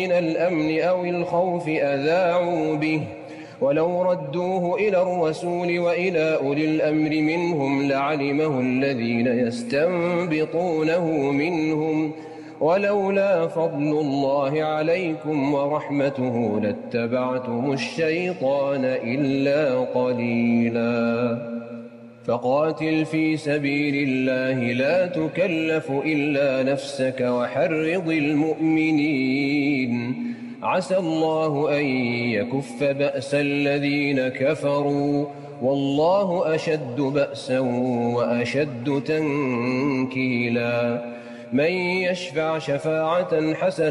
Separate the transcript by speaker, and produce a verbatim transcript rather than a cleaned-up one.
Speaker 1: من الأمن أو الخوف أذاعوا به ولو ردوه إلى الرسول وإلى أولي الأمر منهم لعلمه الذين يستنبطونه منهم ولولا فضل الله عليكم ورحمته لاتبعتم الشيطان إلا قليلا فقاتل في سبيل الله لا تكلف إلا نفسك وحرض المؤمنين عسى الله أن يكف بأس الذين كفروا والله أشد بأسا وأشد تنكيلا من يشفع شفاعة حسنة